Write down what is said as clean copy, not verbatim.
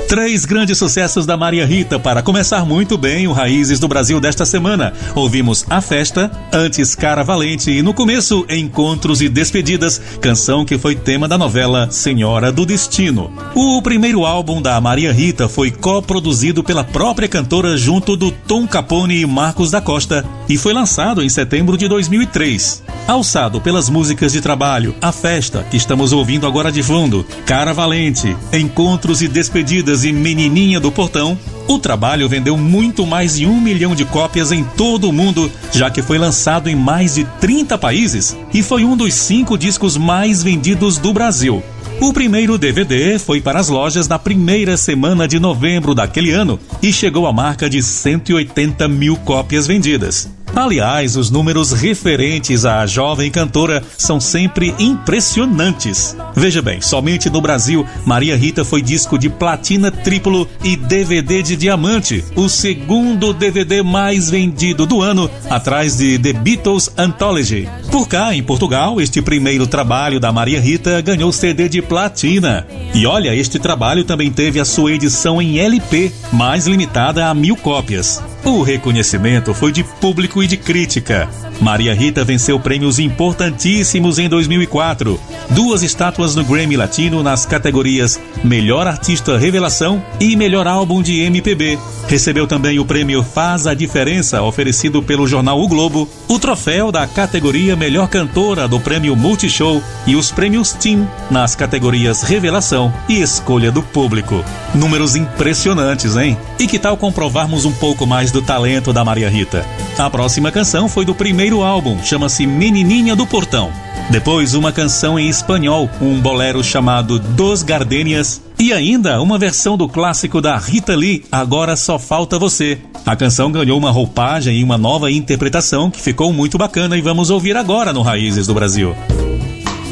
Três grandes sucessos da Maria Rita para começar muito bem o Raízes do Brasil desta semana. Ouvimos A Festa, antes Cara Valente e no começo Encontros e Despedidas, canção que foi tema da novela Senhora do Destino. O primeiro álbum da Maria Rita foi coproduzido pela própria cantora junto do Tom Capone e Marcos da Costa e foi lançado em setembro de 2003. Alçado pelas músicas de trabalho A Festa, que estamos ouvindo agora de fundo, Cara Valente, Encontros e Despedidas e Menininha do Portão, o trabalho vendeu muito mais de 1 milhão de cópias em todo o mundo, já que foi lançado em mais de 30 países e foi um dos 5 discos mais vendidos do Brasil. O primeiro DVD foi para as lojas na primeira semana de novembro daquele ano e chegou à marca de 180 mil cópias vendidas. Aliás, os números referentes à jovem cantora são sempre impressionantes. Veja bem, somente no Brasil, Maria Rita foi disco de platina triplo e DVD de diamante, o segundo DVD mais vendido do ano, atrás de The Beatles Anthology. Por cá, em Portugal, este primeiro trabalho da Maria Rita ganhou CD de platina. E olha, este trabalho também teve a sua edição em LP, mais limitada a 1000 cópias. O reconhecimento foi de público e de crítica. Maria Rita venceu prêmios importantíssimos em 2004. 2 estátuas no Grammy Latino nas categorias Melhor Artista Revelação e Melhor Álbum de MPB. Recebeu também o prêmio Faz a Diferença, oferecido pelo jornal O Globo, o troféu da categoria Melhor Cantora do prêmio Multishow e os prêmios Teen nas categorias Revelação e Escolha do Público. Números impressionantes, hein? E que tal comprovarmos um pouco mais do talento da Maria Rita? A próxima canção foi do primeiro álbum, chama-se Menininha do Portão. Depois uma canção em espanhol, um bolero chamado Dos Gardenias e ainda uma versão do clássico da Rita Lee, Agora Só Falta Você. A canção ganhou uma roupagem e uma nova interpretação que ficou muito bacana e vamos ouvir agora no Raízes do Brasil.